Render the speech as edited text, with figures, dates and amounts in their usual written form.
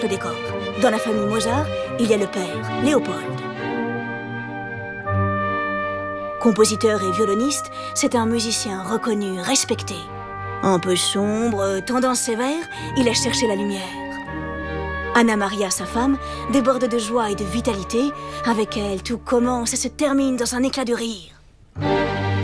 le décor. Dans la famille Mozart, il y a le père, Léopold. Compositeur et violoniste, c'est un musicien reconnu, respecté. Un peu sombre, tendance sévère, il a cherché la lumière. Anna Maria, sa femme, déborde de joie et de vitalité. Avec elle, tout commence et se termine dans un éclat de rire.